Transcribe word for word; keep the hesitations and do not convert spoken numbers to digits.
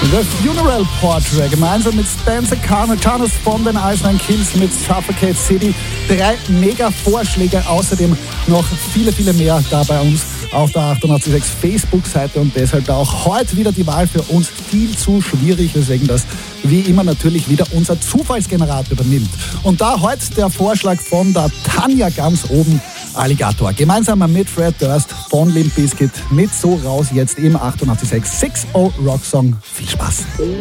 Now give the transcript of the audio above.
The Funeral Portrait gemeinsam mit Spencer Carnage von den Iceman Kills mit Suffocate City. Drei mega Vorschläge, außerdem noch viele, viele mehr da bei uns auf der achtundachtzig Komma sechs Facebook-Seite und deshalb auch heute wieder die Wahl für uns viel zu schwierig, weswegen das wie immer natürlich wieder unser Zufallsgenerator übernimmt. Und da heute der Vorschlag von der Tanja ganz oben, Alligator, gemeinsam mit Fred Durst von Limp Bizkit mit So raus jetzt im achtundachtzig Komma sechs sechs Uhr Rock Song. Viel Spaß.